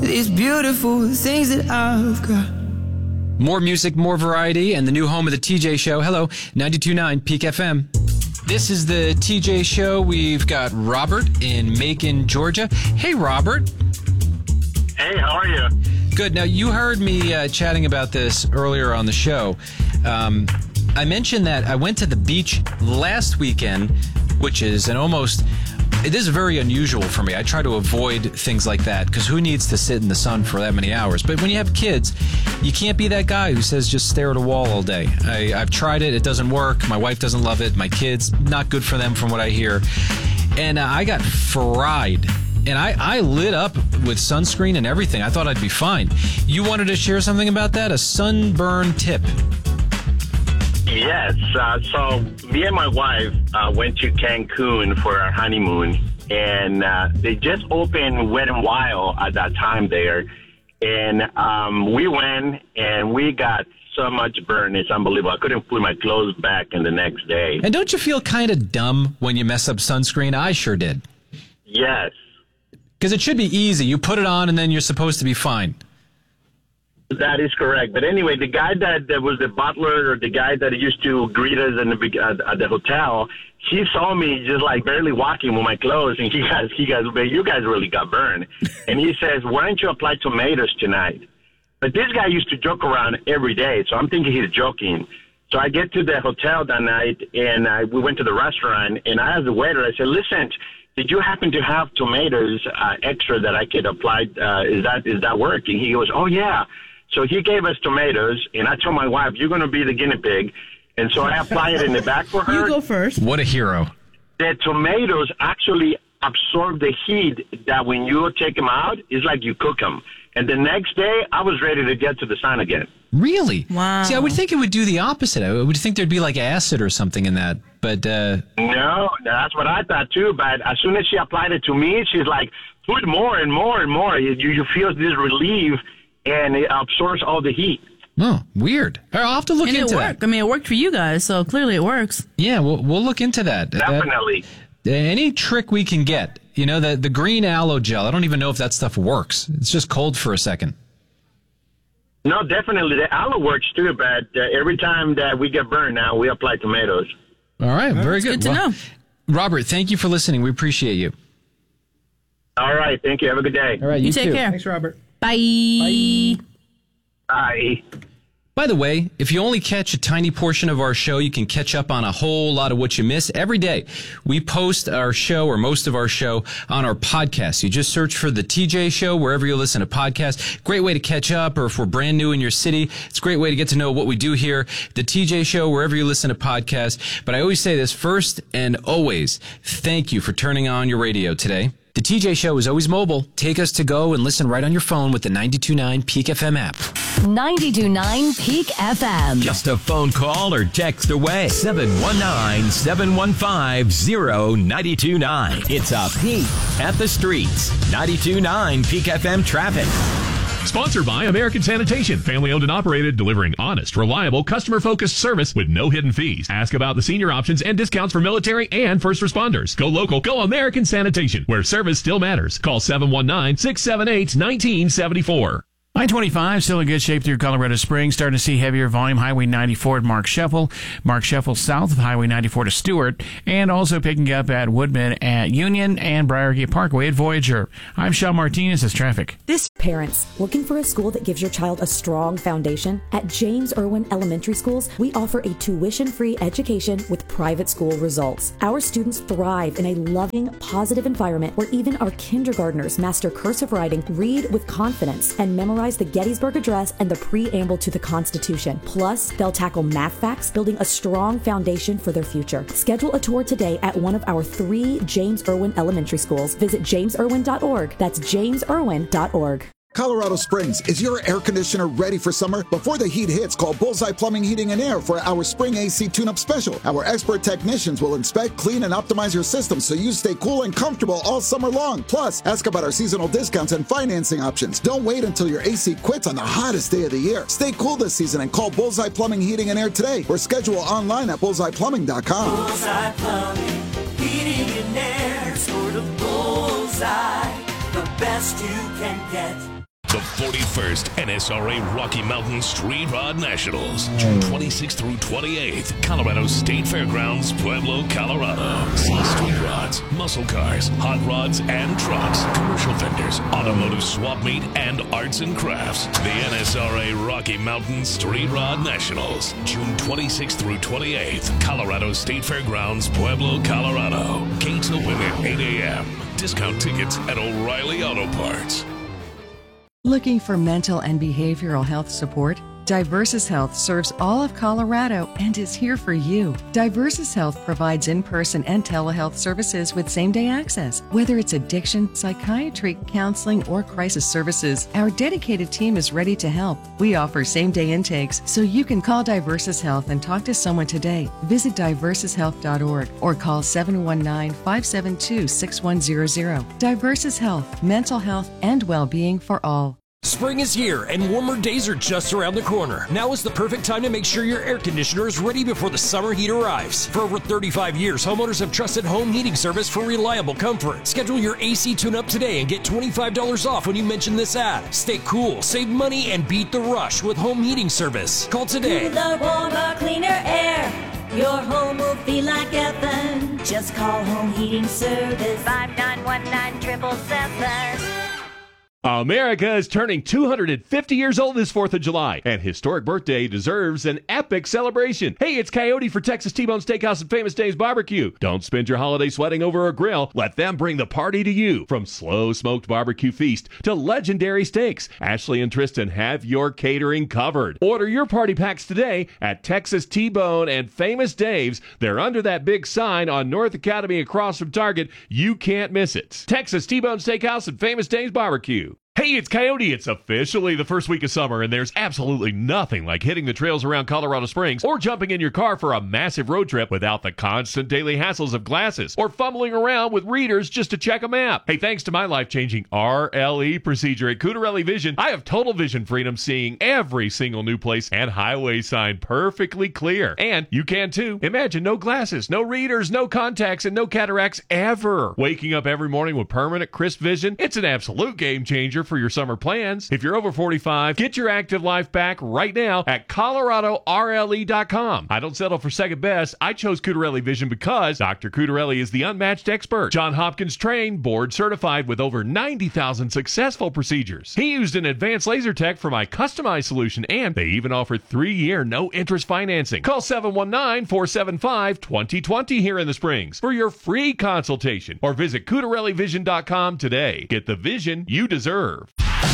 these beautiful things that I've got. More music, more variety, and the new home of the TJ Show. Hello, 92.9 Peak FM. This is the TJ Show. We've got Robert in Macon, Georgia. Hey, Robert. Hey, how are you? Good. Now, you heard me chatting about this earlier on the show. I mentioned that I went to the beach last weekend, which is it is very unusual for me. I try to avoid things like that because who needs to sit in the sun for that many hours? But when you have kids, you can't be that guy who says just stare at a wall all day. I've tried it. It doesn't work. My wife doesn't love it. My kids, not good for them from what I hear. And I got fried. And I lit up with sunscreen and everything. I thought I'd be fine. You wanted to share something about that? A sunburn tip. Yes. So me and my wife went to Cancun for our honeymoon, and they just opened Wet n Wild at that time there. And we went, and we got so much burn. It's unbelievable. I couldn't put my clothes back in the next day. And don't you feel kind of dumb when you mess up sunscreen? I sure did. Yes. Because it should be easy. You put it on, and then you're supposed to be fine. That is correct. But anyway, the guy that was the butler or the guy that used to greet us at the hotel, he saw me just like barely walking with my clothes, and he goes, you guys really got burned. And he says, why don't you apply tomatoes tonight? But this guy used to joke around every day, so I'm thinking he's joking. So I get to the hotel that night, and we went to the restaurant, and I asked the waiter, I said, listen, did you happen to have tomatoes extra that I could apply? Is that working? He goes, oh, yeah. So he gave us tomatoes, and I told my wife, you're going to be the guinea pig. And so I applied it in the back for her. You go first. What a hero. The tomatoes actually absorb the heat that when you take them out, it's like you cook them. And the next day, I was ready to get to the sun again. Really? Wow. See, I would think it would do the opposite. I would think there'd be like acid or something in that. But no, that's what I thought too. But as soon as she applied it to me, she's like, put more and more and more. You feel this relief, and it absorbs all the heat. Oh, weird. I'll have to look into that. I mean, it worked for you guys, so clearly it works. Yeah, we'll look into that. Definitely. Any trick we can get. You know, the green aloe gel, I don't even know if that stuff works. It's just cold for a second. No, definitely. The aloe works too, but every time that we get burned now, we apply tomatoes. All right, very good. Good to know. Robert, thank you for listening. We appreciate you. All right, thank you. Have a good day. All right, you take too. care. Thanks, Robert. Bye. Bye. By the way, if you only catch a tiny portion of our show, you can catch up on a whole lot of what you miss every day. We post our show, or most of our show, on our podcast. You just search for The TJ Show wherever you listen to podcasts. Great way to catch up, or if we're brand new in your city, it's a great way to get to know what we do here. The TJ Show wherever you listen to podcasts. But I always say this first and always, thank you for turning on your radio today. The TJ Show is always mobile. Take us to go and listen right on your phone with the 92.9 Peak FM app. 92.9 Peak FM. Just a phone call or text away. 719-715-0929. It's a peek at the streets. 92.9 Peak FM traffic. Sponsored by American Sanitation, family owned and operated, delivering honest, reliable, customer-focused service with no hidden fees. Ask about the senior options and discounts for military and first responders. Go local, go American Sanitation, where service still matters. Call 719-678-1974. I-25 still in good shape through Colorado Springs. Starting to see heavier volume. Highway 94 at Mark Scheffel. Mark Scheffel south of Highway 94 to Stewart. And also picking up at Woodman at Union and Briargate Parkway at Voyager. I'm Sean Martinez as traffic. Parents, looking for a school that gives your child a strong foundation? At James Irwin Elementary Schools, we offer a tuition-free education with private school results. Our students thrive in a loving, positive environment where even our kindergartners master cursive writing, read with confidence, and memorize the Gettysburg Address and the preamble to the Constitution. Plus, they'll tackle math facts, building a strong foundation for their future. Schedule a tour today at one of our 3 James Irwin Elementary Schools. Visit jamesirwin.org. That's jamesirwin.org. Colorado Springs, is your air conditioner ready for summer? Before the heat hits, call Bullseye Plumbing, Heating, and Air for our Spring AC Tune-Up Special. Our expert technicians will inspect, clean, and optimize your system so you stay cool and comfortable all summer long. Plus, ask about our seasonal discounts and financing options. Don't wait until your AC quits on the hottest day of the year. Stay cool this season and call Bullseye Plumbing, Heating, and Air today or schedule online at bullseyeplumbing.com. Bullseye Plumbing, Heating, and Air, sort of bullseye, the best you can get. The 41st NSRA Rocky Mountain Street Rod Nationals, June 26th through 28th, Colorado State Fairgrounds, Pueblo, Colorado. See street rods, muscle cars, hot rods and trucks, commercial vendors, automotive swap meet, and arts and crafts. The NSRA Rocky Mountain Street Rod Nationals, June 26th through 28th, Colorado State Fairgrounds, Pueblo, Colorado. Gates open at 8 a.m. Discount tickets at O'Reilly Auto Parts. Looking for mental and behavioral health support? Diversus Health serves all of Colorado and is here for you. Diversus Health provides in-person and telehealth services with same-day access. Whether it's addiction, psychiatry, counseling, or crisis services, our dedicated team is ready to help. We offer same-day intakes, so you can call Diversus Health and talk to someone today. Visit diversushealth.org or call 719-572-6100. Diversus Health, mental health and well-being for all. Spring is here and warmer days are just around the corner. Now is the perfect time to make sure your air conditioner is ready before the summer heat arrives. For over 35 years, homeowners have trusted home heating service for reliable comfort. Schedule your AC tune-up today and get $25 off when you mention this ad. Stay cool, save money, and beat the rush with home heating service. Call today. Cooler, warmer, cleaner air. Your home will feel like heaven. Just call Home Heating Service. 5919-777. America is turning 250 years old this 4th of July, and historic birthday deserves an epic celebration. Hey, it's Coyote for Texas T-Bone Steakhouse and Famous Dave's Barbecue. Don't spend your holiday sweating over a grill. Let them bring the party to you. From slow smoked barbecue feast to legendary steaks, Ashley and Tristan have your catering covered. Order your party packs today at Texas T-Bone and Famous Dave's. They're under that big sign on North Academy across from Target. You can't miss it. Texas T-Bone Steakhouse and Famous Dave's Barbecue. Hey, it's Coyote. It's officially the first week of summer, and there's absolutely nothing like hitting the trails around Colorado Springs or jumping in your car for a massive road trip without the constant daily hassles of glasses or fumbling around with readers just to check a map. Hey, thanks to my life-changing RLE procedure at Cudarelli Vision, I have total vision freedom, seeing every single new place and highway sign perfectly clear. And you can too. Imagine no glasses, no readers, no contacts, and no cataracts ever. Waking up every morning with permanent crisp vision, it's an absolute game changer for your summer plans. If you're over 45, get your active life back right now at ColoradoRLE.com. I don't settle for second best. I chose Cudarelli Vision because Dr. Cudarelli is the unmatched expert. John Hopkins trained, board certified with over 90,000 successful procedures. He used an advanced laser tech for my customized solution, and they even offer 3-year no-interest financing. Call 719-475-2020 here in the Springs for your free consultation, or visit CudarelliVision.com today. Get the vision you deserve.